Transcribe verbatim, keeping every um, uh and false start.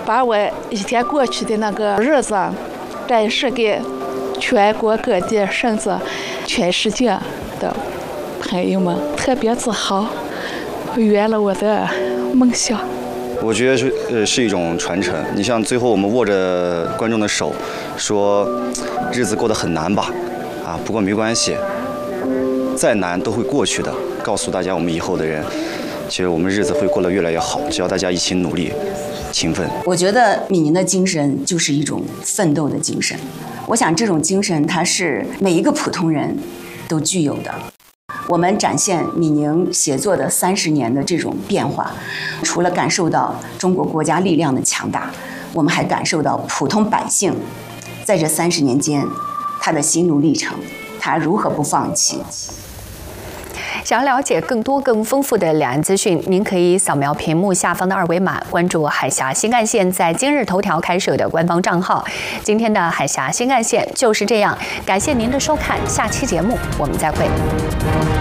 把我一天过去的那个日子展示给全国各地甚至全世界的朋友们，特别自豪，圆了我的梦想。 我觉得是呃是一种传承。你像最后我们握着观众的手，说日子过得很难吧，啊，不过没关系，再难都会过去的。告诉大家，我们以后的人，其实我们日子会过得越来越好，只要大家一起努力、勤奋。 我觉得闽宁的精神就是一种奋斗的精神。我想这种精神，它是每一个普通人都具有的。我们展现闽宁写作的三十年的这种变化，除了感受到中国国家力量的强大，我们还感受到普通百姓在这三十年间他的心路历程，他如何不放弃。 想要了解更多更丰富的两岸资讯，您可以扫描屏幕下方的二维码，关注海峡新干线在今日头条开设的官方账号。今天的海峡新干线就是这样，感谢您的收看，下期节目我们再会。